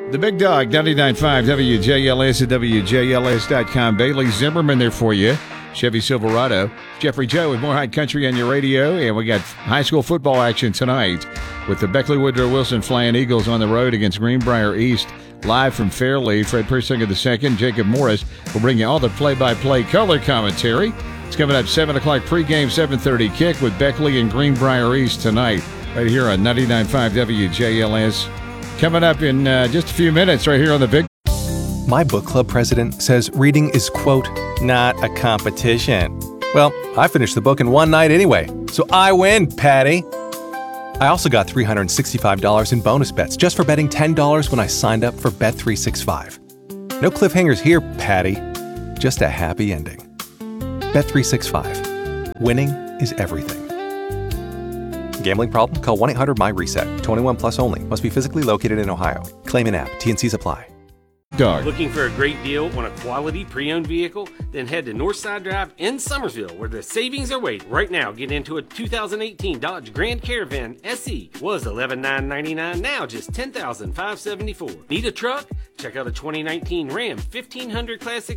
The Big Dog, 99.5 WJLS at WJLS.com. Bailey Zimmerman there for you. Chevy Silverado. Jeffrey Joe with more High Country on your radio. And we got high school football action tonight with the Beckley Woodrow Wilson Flying Eagles on the road against Greenbrier East. Live from Fairleigh, Fred Persinger II, Jacob Morris will bring you all the play-by-play color commentary. It's coming up 7 o'clock pregame, 7:30 kick with Beckley and Greenbrier East tonight right here on 99.5 WJLS. Coming up in just a few minutes right here on the Big. My book club president says reading is, quote, not a competition. Well, I finished the book in one night anyway, so I win, Patty. I also got $365 in bonus bets just for betting $10 when I signed up for Bet365. No cliffhangers here, Patty. Just a happy ending. Bet365. Winning is everything. Gambling problem? Call 1-800-MY-RESET. 21 plus only. Must be physically located in Ohio. Claim in app. T&Cs apply. Dog. Looking for a great deal on a quality pre-owned vehicle? Then head to Northside Drive in Summersville, where the savings are waiting. Right now, get into a 2018 Dodge Grand Caravan SE. Was $11,999, now just $10,574. Need a truck? Check out a 2019 Ram 1500 Classic